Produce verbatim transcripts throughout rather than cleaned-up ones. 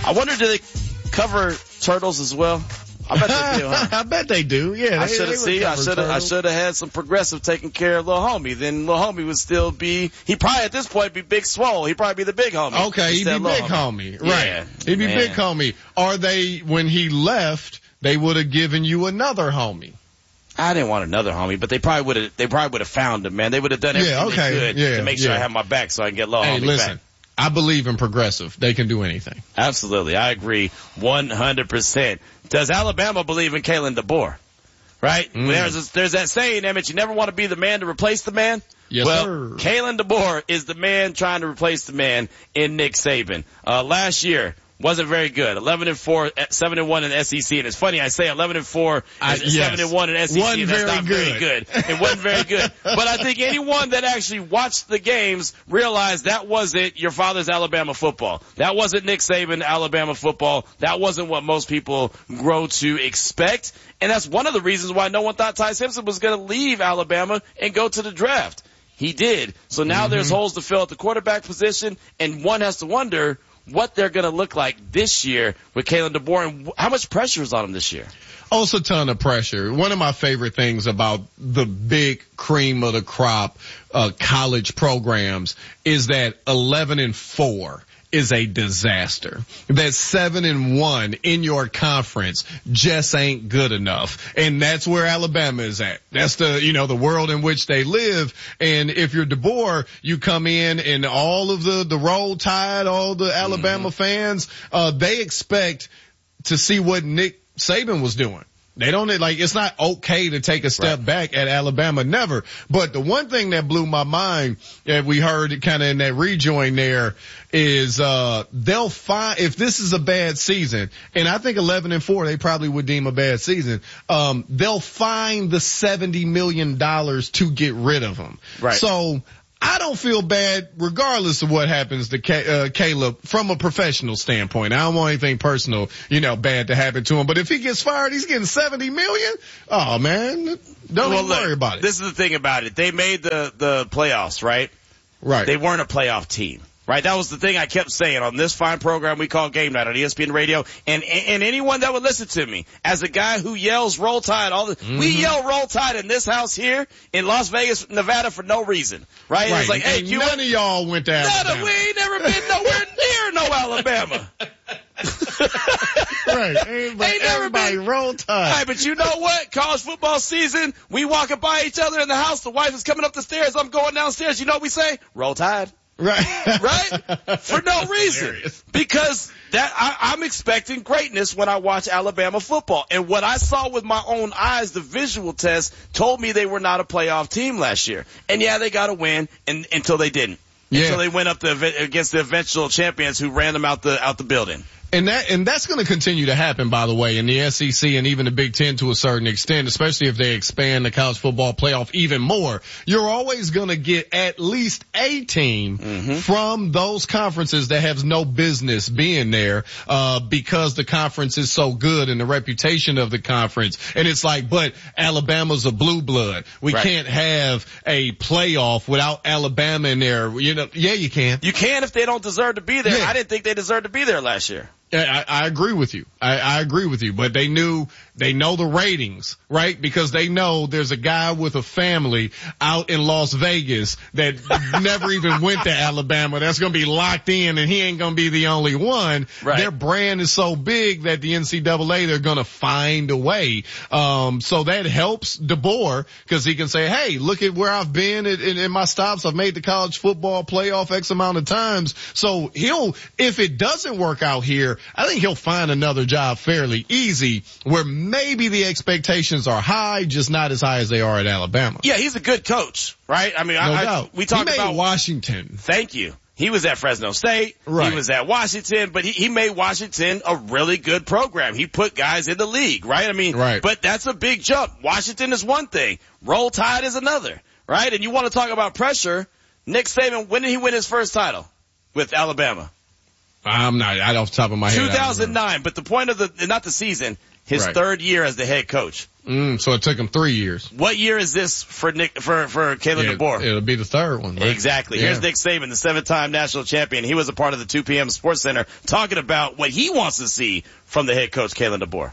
I wonder, do they cover turtles as well? I bet they do, huh? I bet they do. Yeah, I they, should have seen. I should have. I should have had some progressive taking care of little homie. Then little homie would still be. He probably at this point be big swole. He'd probably be the big homie. Okay, he'd be big homie. homie. Right. Yeah, he'd be man. big homie. Or they, when he left, they would have given you another homie. I didn't want another homie, but they probably would have. They probably would have found him, man. They would have done everything yeah, okay. they could yeah, to make sure yeah. I have my back, so I can get little hey, homie listen, back. I believe in progressive. They can do anything. Absolutely, I agree, one hundred percent. Does Alabama believe in Kalen DeBoer? Right? Mm. There's a, there's that saying, Emmett, you never want to be the man to replace the man. Yes, well, sir. Kalen DeBoer is the man trying to replace the man in Nick Saban. Uh, last year wasn't very good. eleven and four, seven and one in the S E C. And it's funny, I say eleven and four, I, seven yes. and one in the S E C. Wasn't and that's very not good. very good. It wasn't very good. But I think anyone that actually watched the games realized that wasn't your father's Alabama football. That wasn't Nick Saban Alabama football. That wasn't what most people grow to expect. And that's one of the reasons why no one thought Ty Simpson was going to leave Alabama and go to the draft. He did. So now mm-hmm. there's holes to fill at the quarterback position, and one has to wonder what they're going to look like this year with Kalen DeBoer, and how much pressure is on him this year. Oh, it's a ton of pressure. One of my favorite things about the big cream of the crop uh, college programs is that eleven and four is a disaster. That seven and one in your conference just ain't good enough. And that's where Alabama is at. That's the, you know, the world in which they live. And if you're DeBoer, you come in and all of the, the Roll Tide, all the Alabama mm-hmm. fans, uh, they expect to see what Nick Saban was doing. They don't, like, it's not okay to take a step right. back at Alabama, never. But the one thing that blew my mind that we heard kind of in that rejoin there is, uh, they'll find, if this is a bad season, and I think eleven and four, they probably would deem a bad season, um, they'll find the seventy million dollars to get rid of him. Right. So, I don't feel bad regardless of what happens to K, uh, Caleb from a professional standpoint. I don't want anything personal, you know, bad to happen to him. But if he gets fired, he's getting seventy million. Oh man, don't well, even look, worry about it. This is the thing about it. They made the, the playoffs, right? Right. They weren't a playoff team. Right, that was the thing I kept saying on this fine program we call Game Night on E S P N Radio, and and anyone that would listen to me, as a guy who yells Roll Tide, all the mm-hmm. we yell Roll Tide in this house here in Las Vegas, Nevada, for no reason. Right? Right. It's like, hey, and you none went, of y'all went to Alabama. None of, we ain't never been nowhere near no Alabama. Right. Everybody, ain't never everybody been. Roll Tide. Right, but you know what? College football season, we walking by each other in the house. The wife is coming up the stairs. I'm going downstairs. You know what we say? Roll Tide. Right. Right? For no reason. Hilarious. Because that I, I'm expecting greatness when I watch Alabama football. And what I saw with my own eyes, the visual test, told me they were not a playoff team last year. And yeah, they got a win and, until they didn't. Yeah. Until they went up the, against the eventual champions who ran them out the out the building. And that, and that's going to continue to happen, by the way, in the S E C and even the Big Ten to a certain extent, especially if they expand the college football playoff even more. You're always going to get at least a team mm-hmm. from those conferences that has no business being there, uh, because the conference is so good and the reputation of the conference. And it's like, but Alabama's a blue blood. We right. can't have a playoff without Alabama in there. You know, yeah, you can. You can if they don't deserve to be there. Yeah. I didn't think they deserved to be there last year. I, I agree with you. I, I agree with you. But they knew, they know the ratings, right? Because they know there's a guy with a family out in Las Vegas that never even went to Alabama that's going to be locked in, and he ain't going to be the only one. Right. Their brand is so big that the N C double A, they're going to find a way. Um, so that helps DeBoer because he can say, hey, look at where I've been in, in, in my stops. I've made the college football playoff X amount of times. So he'll, if it doesn't work out here, I think he'll find another job fairly easy where maybe the expectations are high, just not as high as they are at Alabama. Yeah, he's a good coach, right? I mean, no I, doubt. I, we talked he made about Washington. Thank you. He was at Fresno State. Right. He was at Washington, but he, he made Washington a really good program. He put guys in the league, right? I mean, right. But that's a big jump. Washington is one thing. Roll Tide is another, right? And you want to talk about pressure. Nick Saban, when did he win his first title with Alabama? I'm not, I off the top of my head. two thousand nine, but the point of the, not the season, his right. third year as the head coach. Mm, so it took him three years. What year is this for Nick, for, for Kalen yeah, DeBoer? It'll be the third one, right? Exactly. Yeah. Here's Nick Saban, the seven-time national champion. He was a part of the two p.m. Sports Center talking about what he wants to see from the head coach, Kalen DeBoer.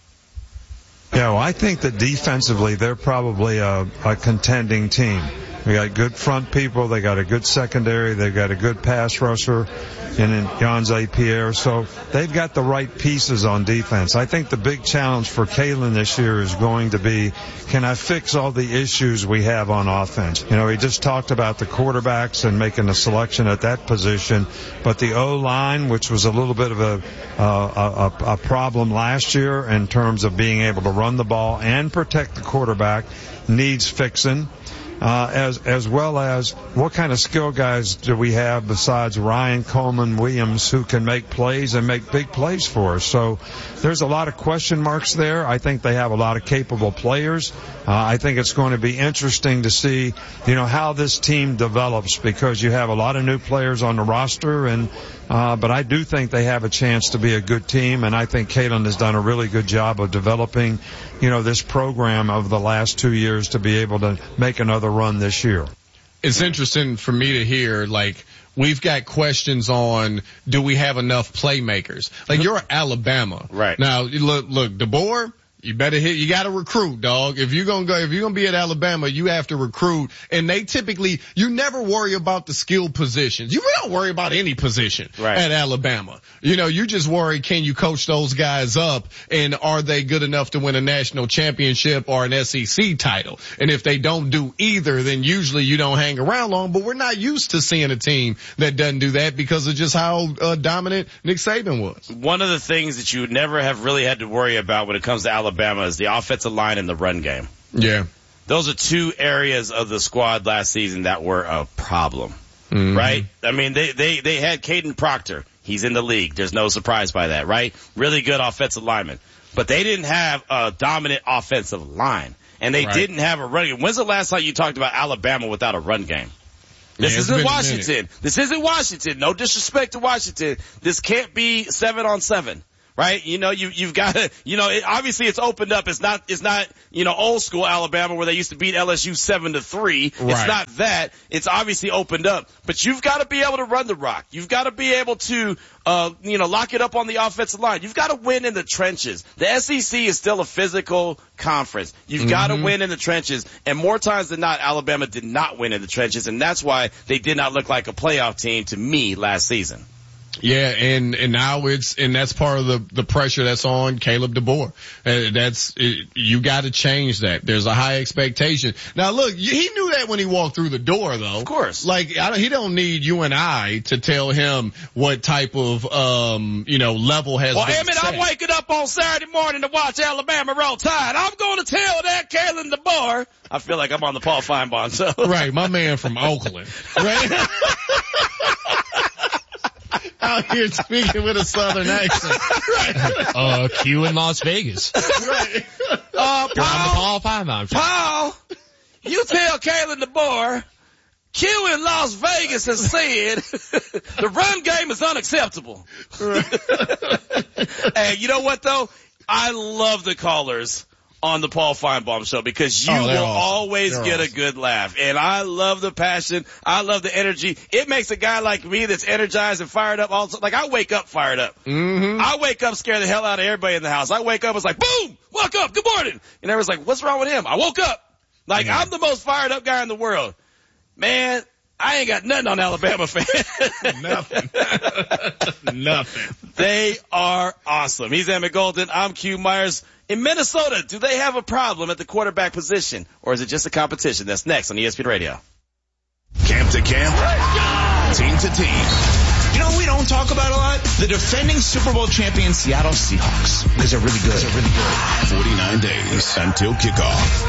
Yeah, well, I think that defensively they're probably a, a contending team. They got good front people. They got a good secondary. They got a good pass rusher in Jan Zapier. So they've got the right pieces on defense. I think the big challenge for Kalen this year is going to be, can I fix all the issues we have on offense? You know, he just talked about the quarterbacks and making a selection at that position, but the O-line, which was a little bit of a, uh, a, a problem last year in terms of being able to run the ball and protect the quarterback, needs fixing. Uh, as, as well as what kind of skill guys do we have besides Ryan Coleman Williams who can make plays and make big plays for us. So there's a lot of question marks there. I think they have a lot of capable players. Uh, I think it's going to be interesting to see, you know, how this team develops because you have a lot of new players on the roster and, uh, but I do think they have a chance to be a good team, and I think Kalen has done a really good job of developing, you know, this program over the last two years to be able to make another run this year. It's interesting for me to hear, like, we've got questions on, do we have enough playmakers? Like, you're Alabama. Right. Now, look, look, DeBoer, you better hit, you gotta recruit, dog. If you're gonna go, if you're gonna be at Alabama, you have to recruit. And they typically, you never worry about the skill positions. You don't worry about any position right. at Alabama. You know, you just worry, can you coach those guys up and are they good enough to win a national championship or an S E C title? And if they don't do either, then usually you don't hang around long, but we're not used to seeing a team that doesn't do that because of just how uh, dominant Nick Saban was. One of the things that you would never have really had to worry about when it comes to Alabama Alabama is the offensive line and the run game. Yeah. Those are two areas of the squad last season that were a problem, mm-hmm. right? I mean, they, they, they had Caden Proctor. He's in the league. There's no surprise by that, right? Really good offensive lineman. But they didn't have a dominant offensive line. And they right. didn't have a run game. When's the last time you talked about Alabama without a run game? This yeah, isn't Washington. This isn't Washington. No disrespect to Washington. This can't be seven on seven. Right? You know, you, you've got to, you know, it, obviously it's opened up. It's not, it's not, you know, old school Alabama where they used to beat L S U seven to three. Right. It's not that. It's obviously opened up. But you've got to be able to run the rock. You've got to be able to, uh, you know, lock it up on the offensive line. You've got to win in the trenches. The S E C is still a physical conference. You've mm-hmm. got to win in the trenches. And more times than not, Alabama did not win in the trenches. And that's why they did not look like a playoff team to me last season. Yeah, and, and now it's, and that's part of the, the pressure that's on Caleb DeBoer. Uh, that's, it, you gotta change that. There's a high expectation. Now look, he knew that when he walked through the door though. Of course. Like, I don't, he don't need you and I to tell him what type of, um, you know, level has well, been Emmett, set. I'm waking up on Saturday morning to watch Alabama roll Tide. I'm gonna tell that Kalen DeBoer. I feel like I'm on the Paul Feinbaum show. Right, my man from Oakland. Right? Out here speaking with a southern accent. Right. Uh, Q in Las Vegas. Right. Uh, You're on the Paul, Paul Feinbaum show. Paul, you tell Kalen DeBoer, Q in Las Vegas has said the run game is unacceptable. Hey, you know what though? I love the callers on the Paul Feinbaum show because you oh, will awesome. always they're get awesome. a good laugh. And I love the passion. I love the energy. It makes a guy like me that's energized and fired up also. Like I wake up fired up. Mm-hmm. I wake up scared the hell out of everybody in the house. I wake up, it's like, boom, woke up, good morning. And everyone's like, what's wrong with him? I woke up. Like yeah. I'm the most fired up guy in the world. Man, I ain't got nothing on Alabama fans. Nothing. Nothing. They are awesome. He's Emmett Golden. I'm Q Myers. In Minnesota, do they have a problem at the quarterback position, or is it just a competition? That's next on E S P N Radio. Camp to camp, team to team. You know what we don't talk about a lot? The defending Super Bowl champion Seattle Seahawks. Because they're really good. They're really good. forty-nine days until kickoff.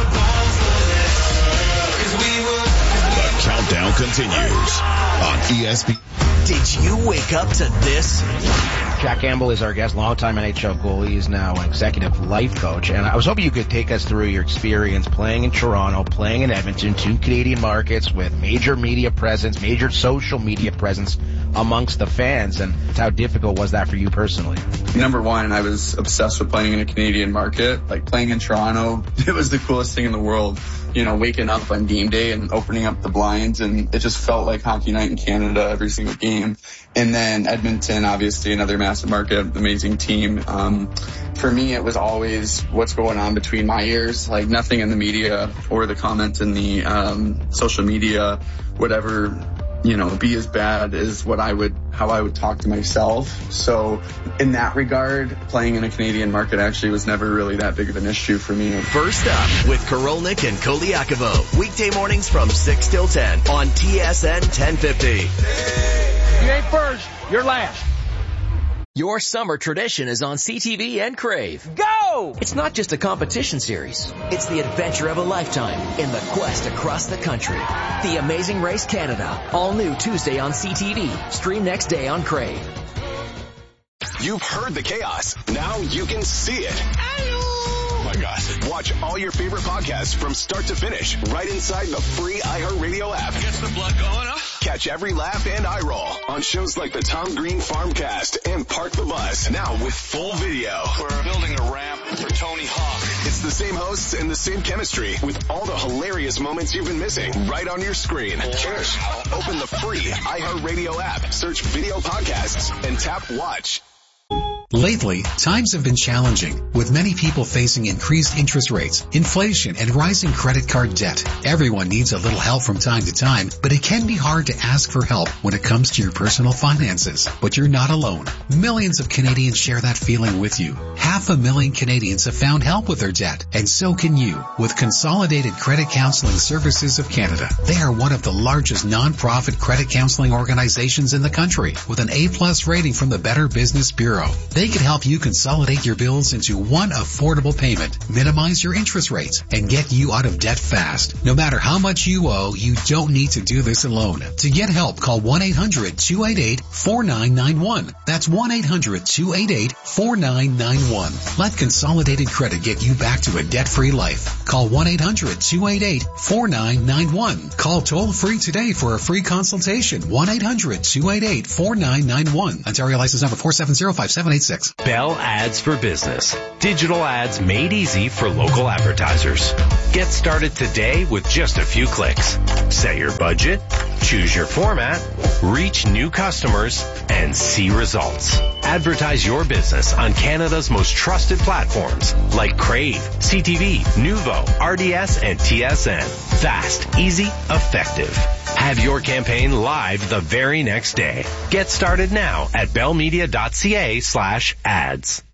The countdown continues on E S P N. Did you wake up to this? Jack Campbell is our guest, longtime N H L goalie. He's now an executive life coach. And I was hoping you could take us through your experience playing in Toronto, playing in Edmonton, two Canadian markets with major media presence, major social media presence amongst the fans, and how difficult was that for you personally? Number one, I was obsessed with playing in a Canadian market. Like playing in Toronto, it was the coolest thing in the world. You know, waking up on game day and opening up the blinds, and it just felt like hockey night in Canada every single game. And then Edmonton, obviously another massive market, amazing team. Um, for me, it was always what's going on between my ears, like nothing in the media or the comments in the um, social media, whatever, you know, be as bad as what I would, how I would talk to myself. So in that regard, playing in a Canadian market actually was never really that big of an issue for me. First up with Korolnik and Koliakovo. Weekday mornings from six till ten on T S N ten fifty. You ain't first, you're last. Your summer tradition is on C T V and Crave. Go! It's not just a competition series. It's the adventure of a lifetime in the quest across the country. The Amazing Race Canada. All new Tuesday on C T V. Stream next day on Crave. You've heard the chaos. Now you can see it. Oh my gosh. Watch all your favorite podcasts from start to finish right inside the free iHeartRadio app. Gets the blood going, huh? Catch every laugh and eye roll on shows like the Tom Green Farmcast and Park the Bus. Now with full video. We're building a ramp for Tony Hawk. It's the same hosts and the same chemistry with all the hilarious moments you've been missing right on your screen. Cheers. Open the free iHeartRadio app, search video podcasts, and tap watch. Lately, times have been challenging, with many people facing increased interest rates, inflation, and rising credit card debt. Everyone needs a little help from time to time, but it can be hard to ask for help when it comes to your personal finances. But you're not alone. Millions of Canadians share that feeling with you. Half a million Canadians have found help with their debt, and so can you, with Consolidated Credit Counseling Services of Canada. They are one of the largest non-profit credit counseling organizations in the country, with an A-plus rating from the Better Business Bureau. They can help you consolidate your bills into one affordable payment, minimize your interest rates, and get you out of debt fast. No matter how much you owe, you don't need to do this alone. To get help, call one eight hundred two eight eight four nine nine one. That's one eight hundred two eight eight four nine nine one. Let Consolidated Credit get you back to a debt-free life. Call one eight hundred two eight eight four nine nine one. Call toll-free today for a free consultation. one eight hundred two eight eight four nine nine one. Ontario license number four seven zero five seven eight six. Bell Ads for Business. Digital ads made easy for local advertisers. Get started today with just a few clicks. Set your budget, choose your format, reach new customers, and see results. Advertise your business on Canada's most trusted platforms like Crave, C T V, Nuvo, R D S, and T S N. Fast, easy, effective. Have your campaign live the very next day. Get started now at bellmedia.ca slash ads.